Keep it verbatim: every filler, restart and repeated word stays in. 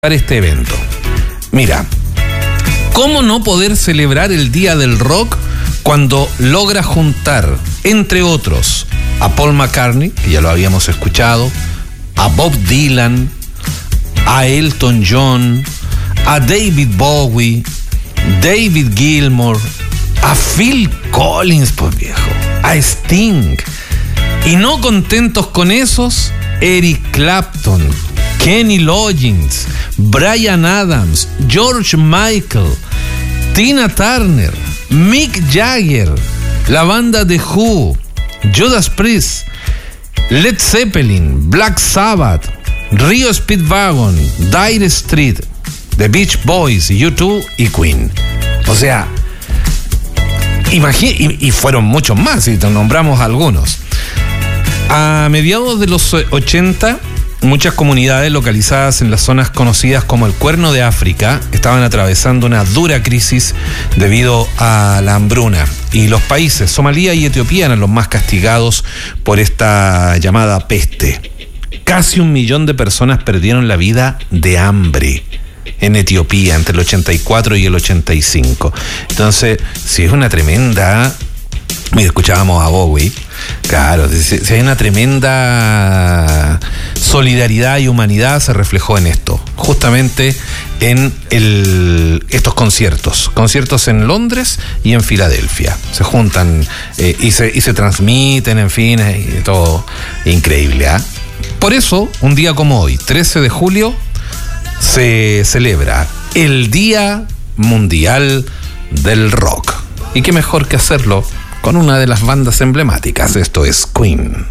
este evento. Mira, ¿cómo no poder celebrar el Día del Rock cuando logra juntar, entre otros, a Paul McCartney, que ya lo habíamos escuchado, a Bob Dylan, a Elton John, a David Bowie, David Gilmour, a Phil Collins, pues viejo, a Sting? Y no contentos con esos, Eric Clapton, Kenny Loggins, Bryan Adams, George Michael, Tina Turner, Mick Jagger, la banda The Who, Judas Priest, Led Zeppelin, Black Sabbath, Rio Speedwagon, Dire Street, The Beach Boys, U dos y Queen. O sea, imagina, y, y fueron muchos más, y te nombramos algunos. A mediados de los ochenta, muchas comunidades localizadas en las zonas conocidas como el Cuerno de África estaban atravesando una dura crisis debido a la hambruna. Y los países Somalia y Etiopía eran los más castigados por esta llamada peste. Casi un millón de personas perdieron la vida de hambre en Etiopía entre el ochenta y cuatro y el ochenta y cinco. Entonces, si es una tremenda... Mira, escuchábamos a Bowie. Claro, si, si hay una tremenda solidaridad y humanidad, se reflejó en esto, justamente en el, estos conciertos, conciertos en Londres y en Filadelfia. Se juntan eh, y, se, y se transmiten, en fin, y todo increíble, ¿eh? Por eso, un día como hoy, trece de julio, se celebra el Día Mundial del Rock. Y qué mejor que hacerlo con una de las bandas emblemáticas. Esto es Queen.